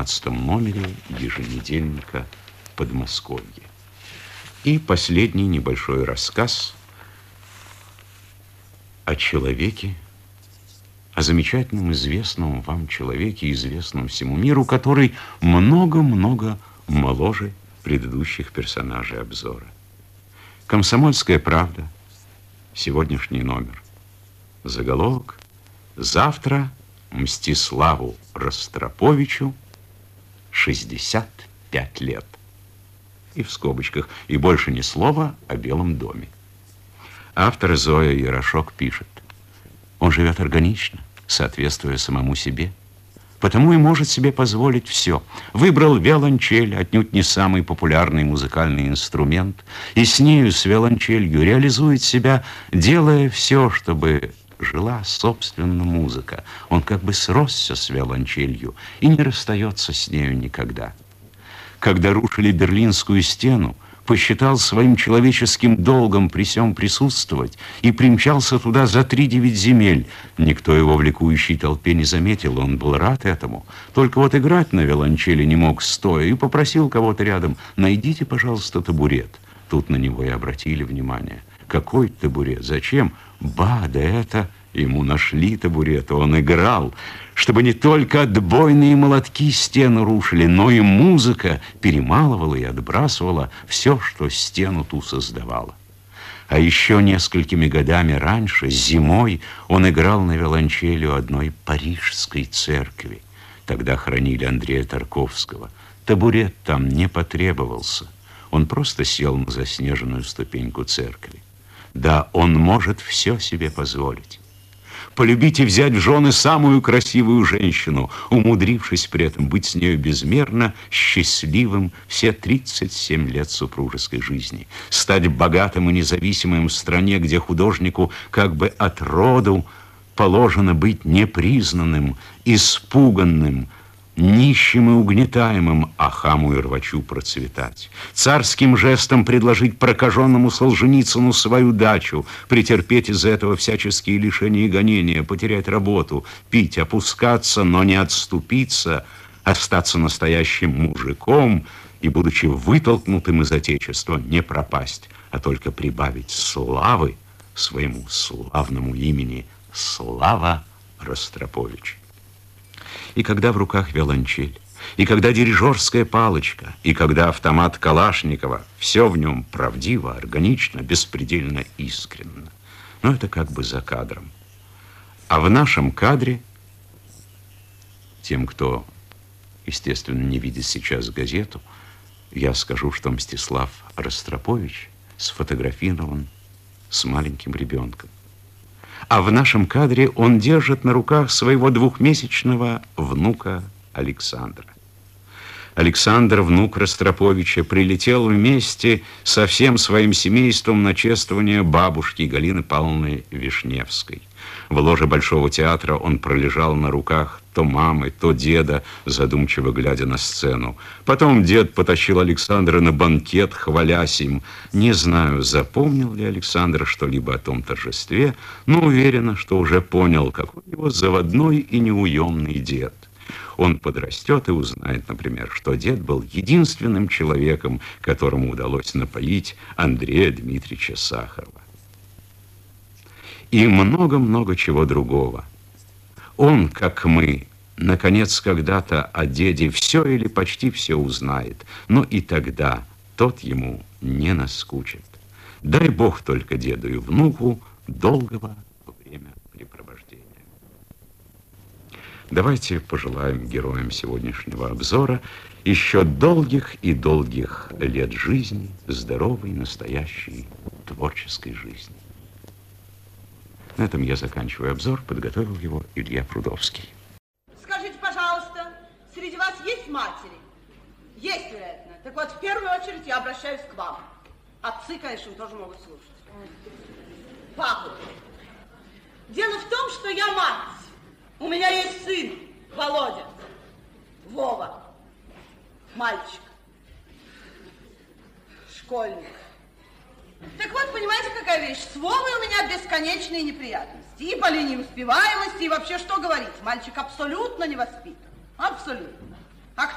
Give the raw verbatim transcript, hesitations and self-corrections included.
двенадцатом номере еженедельника «Подмосковье». И последний небольшой рассказ о человеке, о замечательном, известном вам человеке, известном всему миру, который много-много моложе предыдущих персонажей обзора. «Комсомольская правда», сегодняшний номер. Заголовок: «Завтра Мстиславу Ростроповичу шестьдесят пять лет». И в скобочках, и больше ни слова о Белом доме. Автор Зоя Ярошок пишет: он живет органично, соответствуя самому себе, потому и может себе позволить все. Выбрал виолончель, отнюдь не самый популярный музыкальный инструмент, и с нею, с виолончелью, реализует себя, делая все, чтобы жила, собственно, музыка. Он как бы сросся с виолончелью и не расстается с нею никогда. Когда рушили Берлинскую стену, посчитал своим человеческим долгом при сём присутствовать и примчался туда за три девять земель. Никто его в ликующей толпе не заметил, он был рад этому. Только вот играть на виолончели не мог стоя и попросил кого-то рядом: найдите, пожалуйста, табурет. Тут на него и обратили внимание. Какой табурет? Зачем? Ба, да это... Ему нашли табурет, он играл, чтобы не только отбойные молотки стену рушили, но и музыка перемалывала и отбрасывала все, что стену ту создавала. А еще несколькими годами раньше, зимой, он играл на виолончели у одной парижской церкви. Тогда хоронили Андрея Тарковского. Табурет там не потребовался. Он просто сел на заснеженную ступеньку церкви. Да, он может все себе позволить. Полюбить и взять в жены самую красивую женщину, умудрившись при этом быть с нею безмерно счастливым все тридцать семь лет супружеской жизни. Стать богатым и независимым в стране, где художнику как бы от роду положено быть непризнанным, испуганным, нищим и угнетаемым, а хаму и рвачу процветать. Царским жестом предложить прокаженному Солженицыну свою дачу, претерпеть из-за этого всяческие лишения и гонения, потерять работу, пить, опускаться, но не отступиться, остаться настоящим мужиком и, будучи вытолкнутым из Отечества, не пропасть, а только прибавить славы своему славному имени Слава Ростропович. И когда в руках виолончель, и когда дирижерская палочка, и когда автомат Калашникова, все в нем правдиво, органично, беспредельно искренно. Но это как бы за кадром. А в нашем кадре, тем, кто, естественно, не видит сейчас газету, я скажу, что Мстислав Ростропович сфотографирован с маленьким ребенком. А в нашем кадре он держит на руках своего двухмесячного внука Александра. Александр, внук Ростроповича, прилетел вместе со всем своим семейством на чествование бабушки Галины Павловны Вишневской. В ложе Большого театра он пролежал на руках то мамы, то деда, задумчиво глядя на сцену. Потом дед потащил Александра на банкет, хвалясь им. Не знаю, запомнил ли Александр что-либо о том торжестве, но уверенно, что уже понял, какой у него заводной и неуемный дед. Он подрастет и узнает, например, что дед был единственным человеком, которому удалось напоить Андрея Дмитриевича Сахарова. И много-много чего другого. Он, как мы, наконец, когда-то о деде все или почти все узнает, но и тогда тот ему не наскучит. Дай Бог только деду и внуку долгого времяпрепровождения. Давайте пожелаем героям сегодняшнего обзора еще долгих и долгих лет жизни, здоровой, настоящей, творческой жизни. На этом я заканчиваю обзор. Подготовил его Илья Прудовский. Скажите, пожалуйста, среди вас есть матери? Есть, вероятно. Так вот, в первую очередь я обращаюсь к вам. Отцы, конечно, тоже могут слушать. Папа, дело в том, что я мать. У меня есть сын, Володя, Вова, мальчик, школьник. Так вот, понимаете, какая вещь? С Вовой у меня бесконечные неприятности. И по линии успеваемости, и вообще что говорить. Мальчик абсолютно не воспитан. Абсолютно.